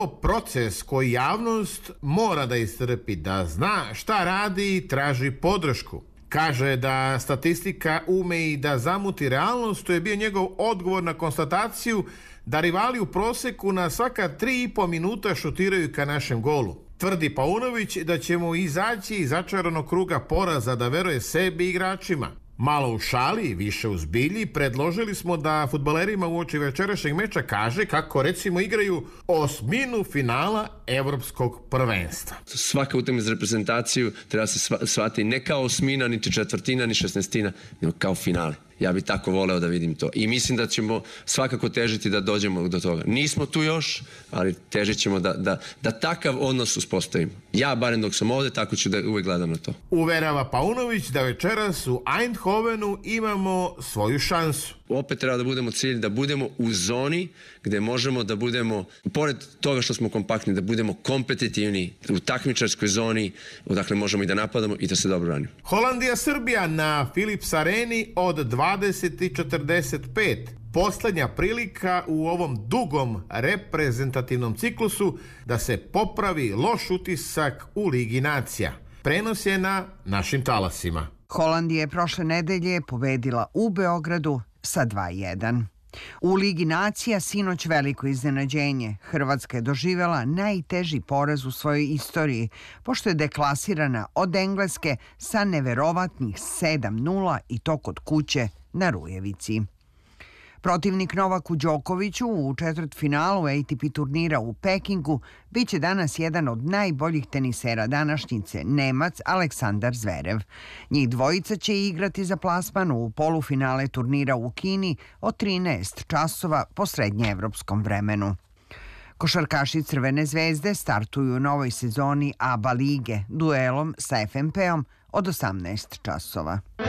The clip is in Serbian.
Proces koji javnost mora da istrpi, da zna šta radi i traži podršku. Kaže da statistika ume i da zamuti realnost, to je bio njegov odgovor na konstataciju da rivali u proseku na svaka 3,5 minuta šutiraju ka našem golu. Tvrdi Paunović da ćemo izaći iz začaranog kruga poraza, da veruje sebi i igračima. Malo u šali, više u zbilji, predložili smo da fudbalerima uoči večerašnjeg meča kaže kako recimo igraju osminu finala evropskog prvenstva. Svaka utakmica za reprezentaciju treba se shvatiti ne kao osmina, niti četvrtina, ni šesnestina, nego kao finale. Ja bih tako voleo da vidim to. I mislim da ćemo svakako težiti da dođemo do toga. Nismo tu još, ali težit ćemo da takav odnos uspostavimo. Ja, barem dok sam ovde, tako ću da uvek gledam na to. Uverava Paunović da večeras u Eindhovenu imamo svoju šansu. Opet treba da budemo cilj, da budemo u zoni gde možemo da budemo, pored toga što smo kompaktni, da budemo kompetitivni u takmičarskoj zoni, odakle možemo i da napadamo i da se dobro branimo. Holandija-Srbija na Philips Areni od 20:45. Poslednja prilika u ovom dugom reprezentativnom ciklusu da se popravi loš utisak u Ligi nacija. Prenos je na našim talasima. Holandija je prošle nedelje pobedila u Beogradu sa 2:1. U Ligi nacija sinoć veliko iznenađenje. Hrvatska je doživjela najteži poraz u svojoj istoriji, pošto je deklasirana od Engleske sa neverovatnih 7:0 i to kod kuće na Rujevici. Protivnik Novaku Đokoviću u četvrtfinalu ATP turnira u Pekingu biće danas jedan od najboljih tenisera današnjice, Nemac Aleksandar Zverev. Njih dvojica će igrati za plasman u polufinale turnira u Kini od 13 časova po srednjeevropskom vremenu. Košarkaši Crvene zvezde startuju u novoj sezoni ABA lige duelom sa FNP-om od 18 časova.